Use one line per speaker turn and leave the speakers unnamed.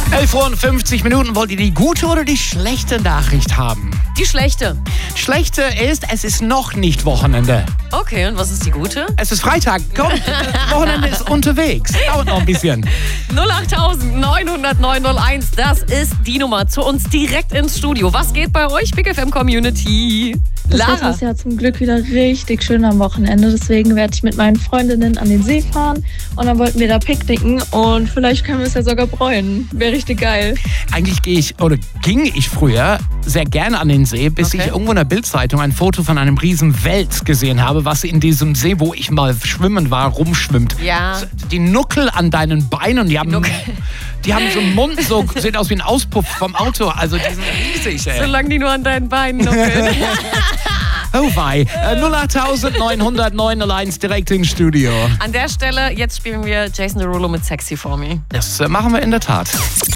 11:50 Uhr. Wollt ihr die gute oder die schlechte Nachricht haben?
Die schlechte.
Schlechte ist, es ist noch nicht Wochenende.
Okay, und was ist die gute?
Es ist Freitag. Komm, Wochenende ist unterwegs. Dauert noch ein bisschen.
08900 901, das ist die Nummer zu uns direkt ins Studio. Was geht bei euch, Big FM Community?
Das Wetter
Lara.
ist ja zum Glück wieder richtig schön am Wochenende. Deswegen werde ich mit meinen Freundinnen an den See fahren. Und dann wollten wir da picknicken. Und vielleicht können wir es ja sogar bräunen. Wäre richtig geil.
Eigentlich ging ich früher sehr gerne an den See, bis ich irgendwo in der Bildzeitung ein Foto von einem riesen Wels gesehen habe, was in diesem See, wo ich mal schwimmen war, rumschwimmt.
Ja.
Die Nuckel an deinen Beinen, die haben so einen Mund, sieht aus wie ein Auspuff vom Auto. Also die sind riesig, ey.
Solange die nur an deinen Beinen nuckeln.
Oh wei. 08900 901 direkt ins Studio.
An der Stelle, jetzt spielen wir Jason Derulo mit Sexy For Me.
Das machen wir in der Tat.